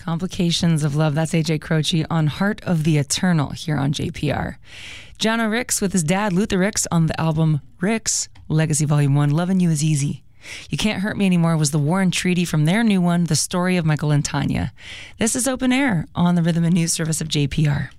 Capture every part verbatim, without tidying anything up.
Complications of Love. That's A J Croce on Heart of the Eternal here on J P R. Jano Ricks with his dad, Luther Ricks, on the album Ricks, Legacy Volume one, Lovin' You Is Easy. You Can't Hurt Me Anymore was the Warren Treaty from their new one, The Story of Michael and Tanya. This is Open Air on the Rhythm and News Service of J P R.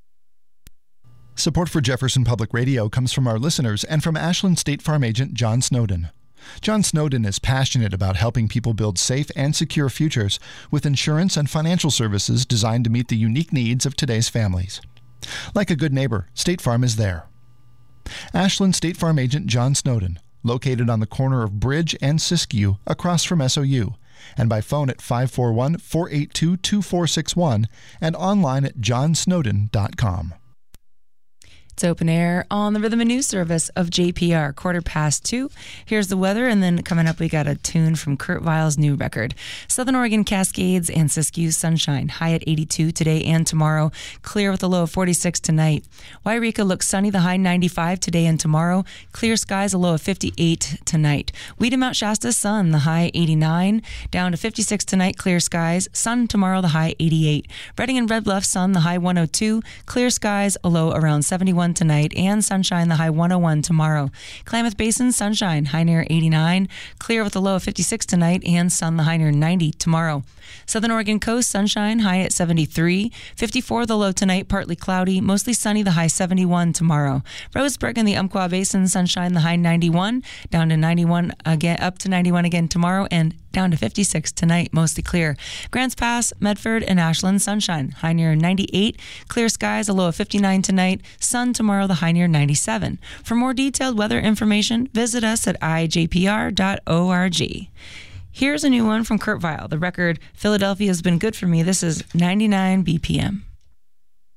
Support for Jefferson Public Radio comes from our listeners and from Ashland State Farm agent John Snowden. John Snowden is passionate about helping people build safe and secure futures with insurance and financial services designed to meet the unique needs of today's families. Like a good neighbor, State Farm is there. Ashland State Farm agent John Snowden, located on the corner of Bridge and Siskiyou across from S O U, and by phone at five four one, four eight two, two four six one and online at john snowden dot com. It's Open Air on the Rhythm and News Service of J P R, quarter past two. Here's the weather, and then coming up, we got a tune from Kurt Weill's new record. Southern Oregon Cascades and Siskiyou sunshine, high at eighty-two today and tomorrow, clear with a low of forty-six tonight. Wairika looks sunny, the high ninety-five today and tomorrow, clear skies, a low of fifty-eight tonight. Weed and Mount Shasta, sun, the high eighty-nine, down to fifty-six tonight, clear skies, sun tomorrow, the high eighty-eight. Redding and Red Bluff, sun, the high one oh two, clear skies, a low around seventy-one tonight, and sunshine, the high one oh one tomorrow. Klamath Basin, sunshine, high near eighty-nine, clear with a low of fifty-six tonight, and sun, the high near ninety tomorrow. Southern Oregon coast, sunshine, high at seventy-three, fifty-four the low tonight, partly cloudy, mostly sunny, the high seventy-one tomorrow. Roseburg and the Umpqua Basin, sunshine, the high ninety-one, down to ninety-one again, up to ninety-one again tomorrow, and down to fifty-six tonight, mostly clear. Grants Pass, Medford, and Ashland, sunshine, high near ninety-eight, clear skies, a low of fifty-nine tonight, sun tomorrow, the high near ninety-seven. For more detailed weather information, visit us at i j p r dot org. Here's a new one from Kurt Weill. The record, Philadelphia Has Been Good For Me. This is ninety-nine B P M.